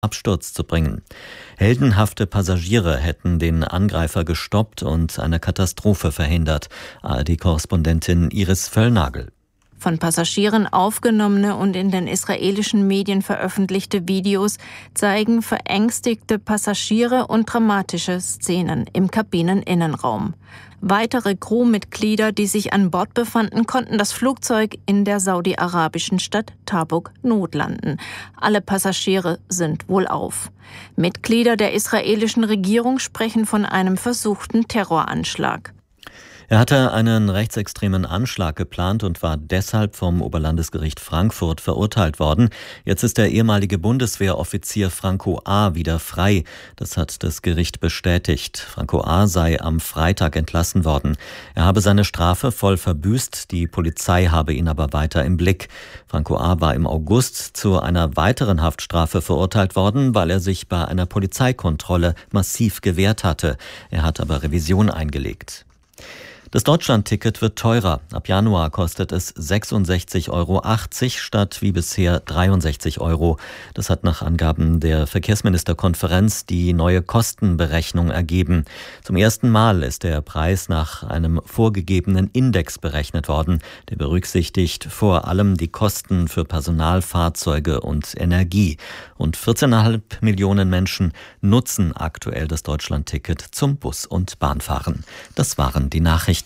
Absturz zu bringen. Heldenhafte Passagiere hätten den Angreifer gestoppt und eine Katastrophe verhindert. ARD-Korrespondentin Iris Völlnagel. Von Passagieren aufgenommene und in den israelischen Medien veröffentlichte Videos zeigen verängstigte Passagiere und dramatische Szenen im Kabineninnenraum. Weitere Crewmitglieder, die sich an Bord befanden, konnten das Flugzeug in der saudi-arabischen Stadt Tabuk notlanden. Alle Passagiere sind wohlauf. Mitglieder der israelischen Regierung sprechen von einem versuchten Terroranschlag. Er hatte einen rechtsextremen Anschlag geplant und war deshalb vom Oberlandesgericht Frankfurt verurteilt worden. Jetzt ist der ehemalige Bundeswehroffizier Franco A. wieder frei. Das hat das Gericht bestätigt. Franco A. sei am Freitag entlassen worden. Er habe seine Strafe voll verbüßt. Die Polizei habe ihn aber weiter im Blick. Franco A. war im August zu einer weiteren Haftstrafe verurteilt worden, weil er sich bei einer Polizeikontrolle massiv gewehrt hatte. Er hat aber Revision eingelegt. Das Deutschland-Ticket wird teurer. Ab Januar kostet es 66,80 € statt wie bisher 63 €. Das hat nach Angaben der Verkehrsministerkonferenz die neue Kostenberechnung ergeben. Zum ersten Mal ist der Preis nach einem vorgegebenen Index berechnet worden. Der berücksichtigt vor allem die Kosten für Personal, Fahrzeuge und Energie. Rund 14,5 Millionen Menschen nutzen aktuell das Deutschland-Ticket zum Bus- und Bahnfahren. Das waren die Nachrichten.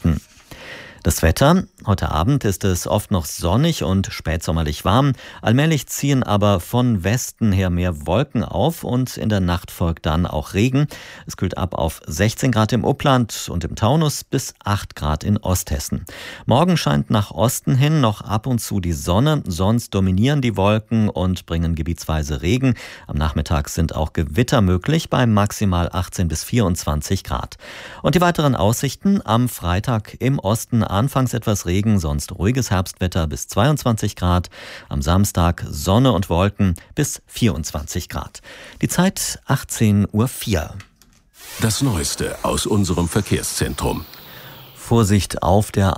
Das Wetter. Heute Abend ist es oft noch sonnig und spätsommerlich warm. Allmählich ziehen aber von Westen her mehr Wolken auf und in der Nacht folgt dann auch Regen. Es kühlt ab auf 16 Grad im Upland und im Taunus bis 8 Grad in Osthessen. Morgen scheint nach Osten hin noch ab und zu die Sonne, sonst dominieren die Wolken und bringen gebietsweise Regen. Am Nachmittag sind auch Gewitter möglich bei maximal 18 bis 24 Grad. Und die weiteren Aussichten: am Freitag im Osten anfangs etwas Regen, sonst ruhiges Herbstwetter bis 22 Grad. Am Samstag Sonne und Wolken bis 24 Grad. Die Zeit 18:04 Uhr. Das Neueste aus unserem Verkehrszentrum. Vorsicht auf der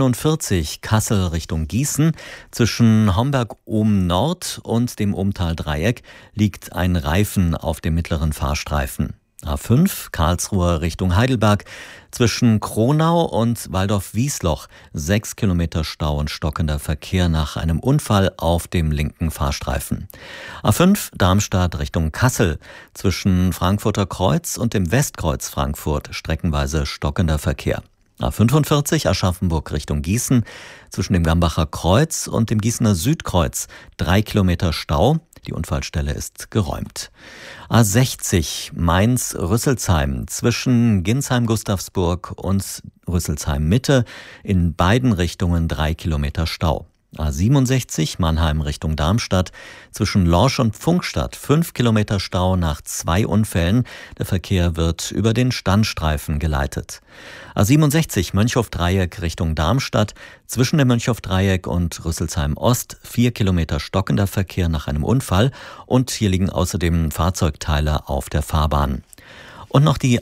A49 Kassel Richtung Gießen. Zwischen Homberg-Ohm-Nord und dem Ommtal-Dreieck liegt ein Reifen auf dem mittleren Fahrstreifen. A5 Karlsruhe Richtung Heidelberg. Zwischen Kronau und Waldorf-Wiesloch 6 Kilometer Stau und stockender Verkehr nach einem Unfall auf dem linken Fahrstreifen. A5 Darmstadt Richtung Kassel. Zwischen Frankfurter Kreuz und dem Westkreuz Frankfurt streckenweise stockender Verkehr. A45 Aschaffenburg Richtung Gießen. Zwischen dem Gambacher Kreuz und dem Gießener Südkreuz 3 Kilometer Stau. Die Unfallstelle ist geräumt. A60 Mainz-Rüsselsheim zwischen Ginsheim-Gustavsburg und Rüsselsheim-Mitte in beiden Richtungen 3 Kilometer Stau. A67 Mannheim Richtung Darmstadt zwischen Lorsch und Pfunkstadt 5 Kilometer Stau nach 2 Unfällen. Der Verkehr wird über den Standstreifen geleitet. A67 Mönchhof-Dreieck Richtung Darmstadt zwischen dem Mönchhof-Dreieck und Rüsselsheim-Ost 4 Kilometer stockender Verkehr nach einem Unfall und hier liegen außerdem Fahrzeugteile auf der Fahrbahn. Und noch die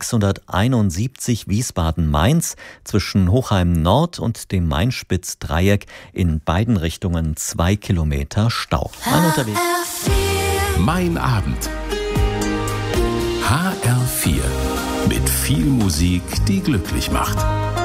A671 Wiesbaden-Mainz zwischen Hochheim Nord und dem Main-Spitz-Dreieck in beiden Richtungen 2 Kilometer Stau. Mein Abend. HR4 mit viel Musik, die glücklich macht.